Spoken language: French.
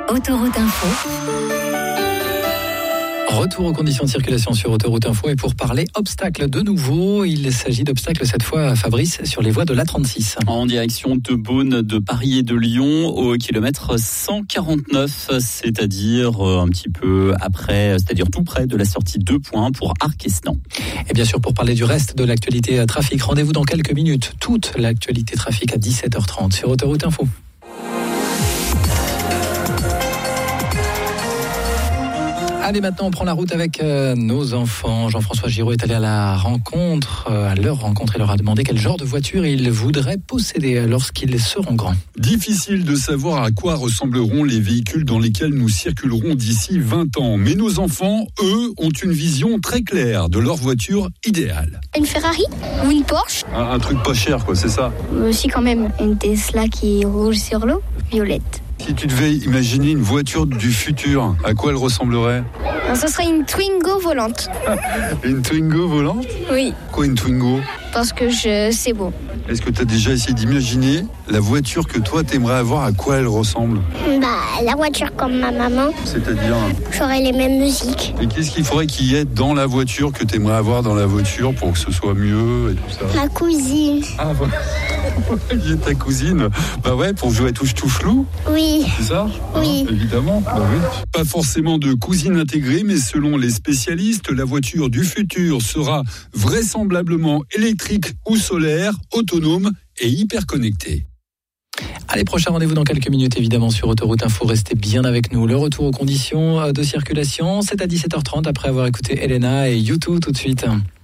Autoroute Info. Retour aux conditions de circulation sur Autoroute Info et pour parler obstacles de nouveau, il s'agit d'obstacles cette fois, Fabrice, sur les voies de l'A36. En direction de Beaune, de Paris et de Lyon au kilomètre 149, c'est-à-dire un petit peu après, c'est-à-dire tout près de la sortie 2 points pour Arc-Esnan. Et bien sûr, pour parler du reste de l'actualité trafic, rendez-vous dans quelques minutes. Toute l'actualité trafic à 17h30 sur Autoroute Info. Allez, maintenant on prend la route avec nos enfants. Jean-François Giraud est allé à leur rencontre et leur a demandé quel genre de voiture ils voudraient posséder lorsqu'ils seront grands. Difficile de savoir à quoi ressembleront les véhicules dans lesquels nous circulerons d'ici 20 ans. Mais nos enfants, eux, ont une vision très claire de leur voiture idéale. Une Ferrari ou une Porsche. Un truc pas cher, quoi, c'est ça. Aussi quand même une Tesla qui roule sur l'eau, violette. Si tu devais imaginer une voiture du futur, à quoi elle ressemblerait ? Ce serait une Twingo volante. Une Twingo volante ? Oui, Quoi une Twingo ? parce que c'est beau. Est-ce que tu as déjà essayé d'imaginer la voiture que toi t'aimerais avoir, à quoi elle ressemble ? La voiture comme ma maman, C'est-à-dire ? j'aurais les mêmes musiques. Et qu'est-ce qu'il faudrait qu'il y ait dans la voiture que t'aimerais avoir dans la voiture pour que ce soit mieux et tout ça ? Ma cousine. Ah, voilà. Il y a ta cousine. Bah ouais, pour jouer à touche-touche-loup, Oui, c'est ça ? Oui. Évidemment. Bah oui. Pas forcément de cousine intégrée, mais selon les spécialistes, la voiture du futur sera vraisemblablement électrique ou solaire, autonome et hyper connectée. Allez, prochain rendez-vous dans quelques minutes évidemment sur Autoroute Info. Restez bien avec nous. Le retour aux conditions de circulation, c'est à 17h30 après avoir écouté Elena et U2 tout de suite.